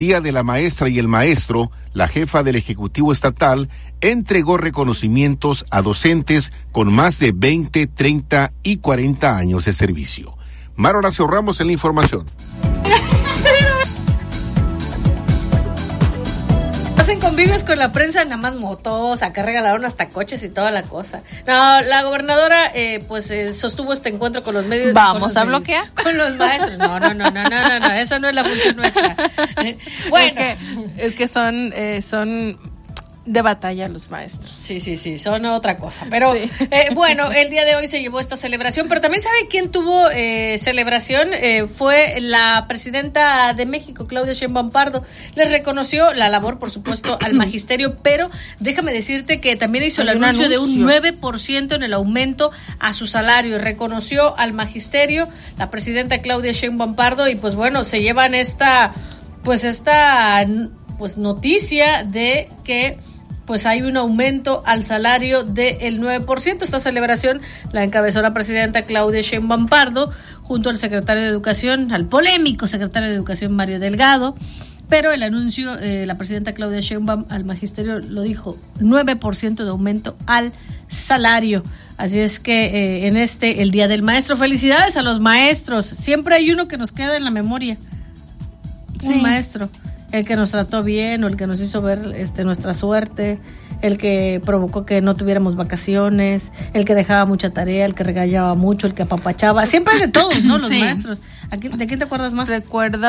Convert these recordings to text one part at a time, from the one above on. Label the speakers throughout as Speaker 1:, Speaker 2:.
Speaker 1: Día de la Maestra y el Maestro, la jefa del Ejecutivo Estatal entregó reconocimientos a docentes con más de 20, 30 y 40 años de servicio. Mar Horacio Ramos en la información.
Speaker 2: Hacen convivios con la prensa, nada más motos, acá regalaron hasta coches y toda la cosa. No, la gobernadora sostuvo este encuentro con los medios.
Speaker 3: ¿Vamos a bloquear?
Speaker 2: Con los maestros. No, esa no es la función nuestra. Bueno.
Speaker 3: Es que son de batalla los maestros.
Speaker 2: Sí, son otra cosa. Pero sí. Bueno, el día de hoy se llevó esta celebración, pero también ¿sabe quién tuvo celebración? Fue la presidenta de México, Claudia Sheinbaum Pardo. Les reconoció la labor, por supuesto, al magisterio, pero déjame decirte que también hizo el anuncio de un 9% en el aumento a su salario. Reconoció al magisterio, la presidenta Claudia Sheinbaum Pardo, y pues bueno, se llevan esta noticia de que pues hay un aumento al salario del 9%. Esta celebración la encabezó la presidenta Claudia Sheinbaum Pardo junto al secretario de Educación, al polémico secretario de Educación Mario Delgado, pero el anuncio, la presidenta Claudia Sheinbaum al magisterio lo dijo, 9% de aumento al salario. Así es que el Día del Maestro, felicidades a los maestros. Siempre hay uno que nos queda en la memoria, sí. Un maestro. El que nos trató bien o el que nos hizo ver nuestra suerte, el que provocó que no tuviéramos vacaciones, el que dejaba mucha tarea, el que regañaba mucho, el que apapachaba. Siempre hay de todos, ¿no? Los sí. Maestros. ¿De quién te acuerdas más?
Speaker 3: Recuerdo,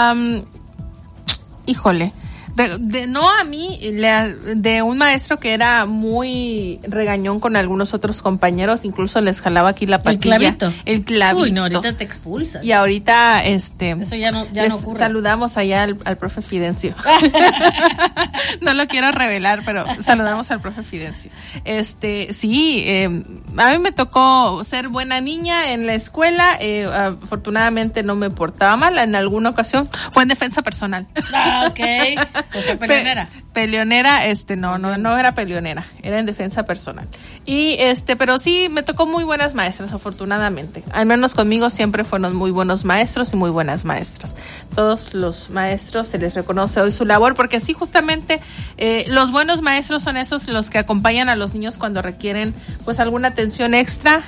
Speaker 3: no a mí, de un maestro que era muy regañón con algunos otros compañeros, incluso les jalaba aquí la patilla. El clavito.
Speaker 2: Uy, no, ahorita te expulsan.
Speaker 3: Y ahorita,
Speaker 2: eso ya no ocurre.
Speaker 3: Saludamos allá al profe Fidencio. No lo quiero revelar, pero saludamos al profe Fidencio. A mí me tocó ser buena niña en la escuela, afortunadamente no me portaba mal, en alguna ocasión fue en defensa personal.
Speaker 2: Ok. O sea, peleonera.
Speaker 3: Peleonera, no era peleonera, era en defensa personal. Y pero sí me tocó muy buenas maestras, afortunadamente. Al menos conmigo siempre fueron muy buenos maestros y muy buenas maestras. Todos los maestros se les reconoce hoy su labor, porque sí, justamente los buenos maestros son esos los que acompañan a los niños cuando requieren pues alguna atención extra,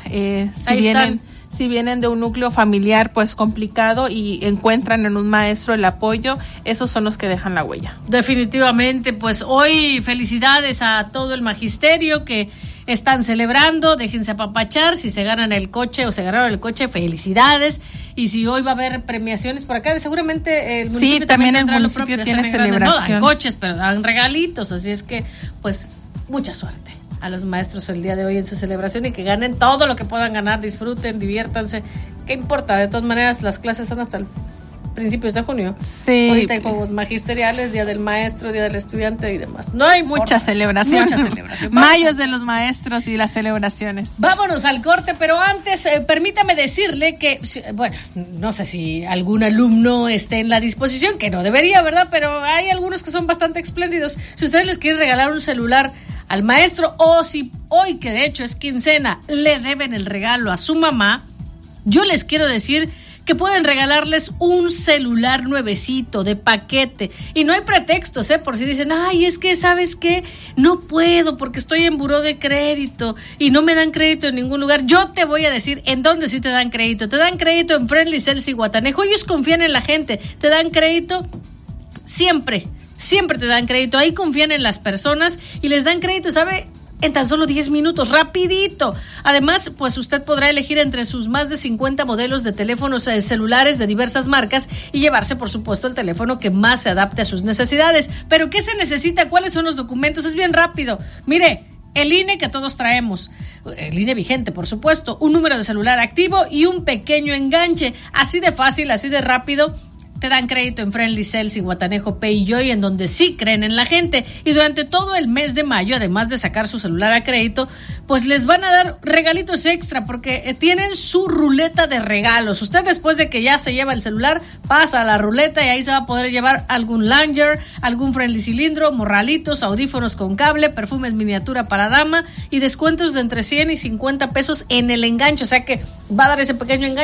Speaker 3: si vienen de un núcleo familiar pues complicado y encuentran en un maestro el apoyo, esos son los que dejan la huella.
Speaker 2: Definitivamente, pues hoy felicidades a todo el magisterio que están celebrando, déjense apapachar, si se ganan el coche o se ganaron el coche, felicidades, y si hoy va a haber premiaciones por acá, seguramente el municipio
Speaker 3: también el municipio tiene celebración.
Speaker 2: No dan coches, pero dan regalitos, así es que pues mucha suerte a los maestros el día de hoy en su celebración y que ganen todo lo que puedan ganar, disfruten, diviértanse. ¿Qué importa? De todas maneras, las clases son hasta el principios de junio.
Speaker 3: Sí.
Speaker 2: Ahorita hay juegos magisteriales, Día del Maestro, Día del Estudiante y demás. No hay
Speaker 3: mucha celebración. Mayos de los maestros y las celebraciones.
Speaker 2: Vámonos al corte, pero antes permítame decirle que, bueno, no sé si algún alumno esté en la disposición, que no debería, ¿verdad? Pero hay algunos que son bastante espléndidos. Si ustedes les quieren regalar un celular al maestro, o si hoy, que de hecho es quincena, le deben el regalo a su mamá, yo les quiero decir que pueden regalarles un celular nuevecito de paquete, y no hay pretextos, por si dicen, ay, es que, ¿sabes qué? No puedo porque estoy en buró de crédito y no me dan crédito en ningún lugar. Yo te voy a decir en dónde sí te dan crédito. Te dan crédito en Friendly Cells y Guatanejo. Ellos confían en la gente, te dan crédito siempre te dan crédito, ahí confían en las personas y les dan crédito, ¿sabe? En tan solo 10 minutos, rapidito. Además, pues usted podrá elegir entre sus más de 50 modelos de teléfonos celulares de diversas marcas y llevarse, por supuesto, el teléfono que más se adapte a sus necesidades. ¿Pero qué se necesita? ¿Cuáles son los documentos? Es bien rápido. Mire, el INE que todos traemos, el INE vigente, por supuesto, un número de celular activo y un pequeño enganche. Así de fácil, así de rápido. Te dan crédito en Friendly Cells y Guatanejo Pay Joy, en donde sí creen en la gente. Y durante todo el mes de mayo, además de sacar su celular a crédito, pues les van a dar regalitos extra, porque tienen su ruleta de regalos. Usted, después de que ya se lleva el celular, pasa a la ruleta y ahí se va a poder llevar algún Langer, algún Friendly cilindro, morralitos, audífonos con cable, perfumes miniatura para dama y descuentos de entre 100 y 50 pesos en el enganche. O sea que va a dar ese pequeño enganche